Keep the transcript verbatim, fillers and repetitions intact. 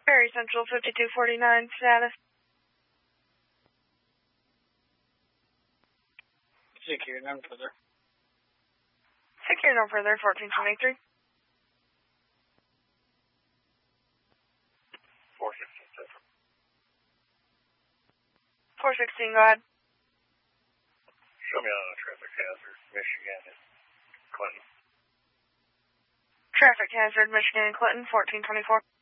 Perry Central fifty-two forty-nine, status. Secure, none further. Secure, no further, fourteen twenty-three. four sixteen, Central. four sixteen, go ahead. Show me on a traffic hazard, Michigan and Clinton. Traffic hazard, Michigan and Clinton, fourteen twenty-four.